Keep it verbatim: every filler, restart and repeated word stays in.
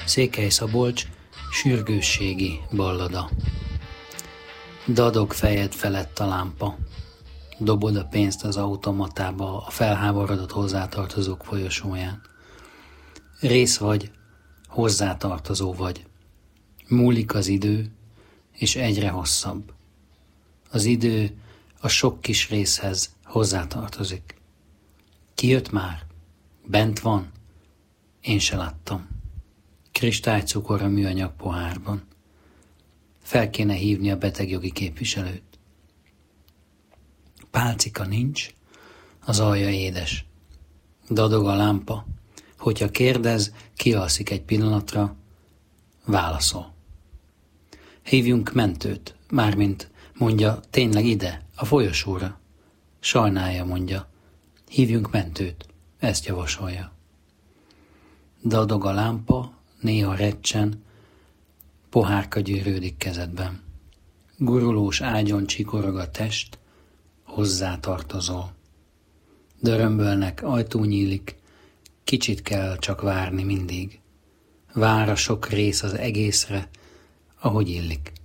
Székely-Szabolcs sürgősségi ballada. Dadog fejed felett a lámpa. Dobod a pénzt az automatába a felháborodott hozzátartozók folyosóján. Rész vagy, hozzátartozó vagy. Múlik az idő, és egyre hosszabb. Az idő a sok kis részhez hozzátartozik. Ki jött már? Bent van? Én se láttam. Kristálycukor a műanyag pohárban. Fel kéne hívni a betegjogi képviselőt. Pálcika nincs, az alja édes. Dadog a lámpa. Hogyha kérdez, kialszik egy pillanatra, válaszol. Hívjunk mentőt, mármint mondja, tényleg ide, a folyosóra. Sajnálja, mondja. Hívjunk mentőt, ezt javasolja. Dadog a lámpa, néha recsen, pohárka gyűrődik kezedben. Gurulós ágyon csikorog a test, hozzátartozol. Dörömbölnek, ajtó nyílik, kicsit kell csak várni mindig. Vár a sok rész az egészre, ahogy illik.